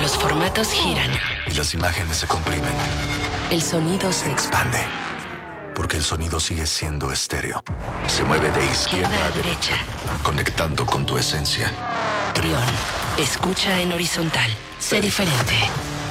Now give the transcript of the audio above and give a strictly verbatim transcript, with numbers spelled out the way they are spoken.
los formatos giran y las imágenes se comprimen, el sonido se se expande, porque el sonido sigue siendo estéreo. Se mueve de izquierda izquierda a a derecha, derecha. conectando con tu esencia. Trión. Escucha en horizontal. Sé diferente.